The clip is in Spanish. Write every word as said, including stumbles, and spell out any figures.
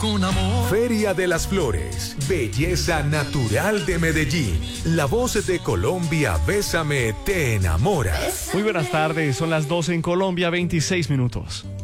con amor. Feria de las Flores, belleza natural de Medellín. La voz de Colombia, Bésame, te enamora. Muy buenas tardes, son las doce en Colombia, veintiséis minutos.